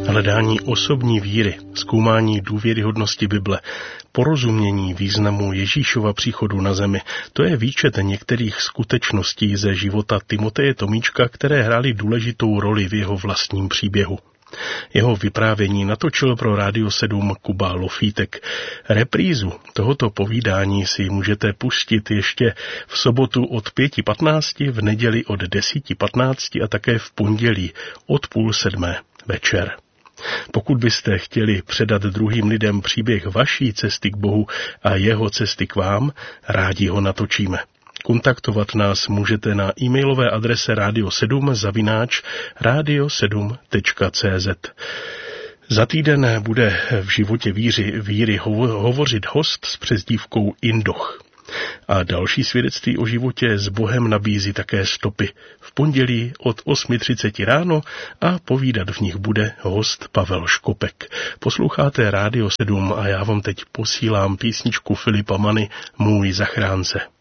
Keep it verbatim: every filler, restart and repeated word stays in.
Hledání osobní víry, zkoumání důvěryhodnosti Bible, porozumění významu Ježíšova příchodu na zemi, to je výčet některých skutečností ze života Timoteje Tomíčka, které hrály důležitou roli v jeho vlastním příběhu. Jeho vyprávění natočil pro Rádio sedm Kuba Lofítek. Reprízu tohoto povídání si můžete pustit ještě v sobotu od pěti patnácti, v neděli od deseti patnácti a také v pondělí od půl sedmé večer. Pokud byste chtěli předat druhým lidem příběh vaší cesty k Bohu a jeho cesty k vám, rádi ho natočíme. Kontaktovat nás můžete na e-mailové adrese radio sedm zavináč radio sedm tečka cé zet. Za týden bude v životě víry, víry hovořit host s přezdívkou Indoch. A další svědectví o životě s Bohem nabízí také stopy. V pondělí od osm třicet ráno a povídat v nich bude host Pavel Škopek. Posloucháte Rádio sedm a já vám teď posílám písničku Filipa Many Můj zachránce.